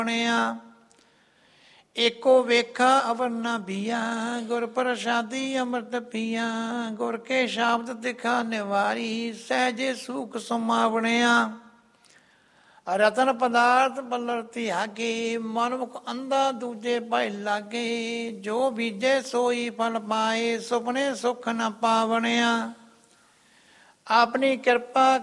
ਏਕੋ ਵੇਖਾ ਅਵਰ ਨਾ ਬੀਆ, ਗੁਰ ਪ੍ਰਸਾਦੀ ਅੰਮ੍ਰਿਤ ਪੀਆ। ਗੁਰ ਕੇ ਸ਼ਬਦ ਦਿਖਾ ਨਿਵਾਰੀ, ਸਹਿਜੇ ਸੂਖ ਸਮਾਵਣਿਆ। ਰਤਨ ਪਦਾਰਥ ਪੱਲਰ ਤਿਆਗੇ, ਮਨਮੁਖ ਅੰਧਾ ਦੂਜੇ ਭਾਈ ਲਾਗੇ। ਜੋ ਬੀਜੇ ਸੋਈ ਫਲ ਪਾਏ, ਸੁਪਨੇ ਸੁੱਖ ਨ ਪਾਵਣਿਆ। ਆਪਣੀ ਕਿਰਪਾ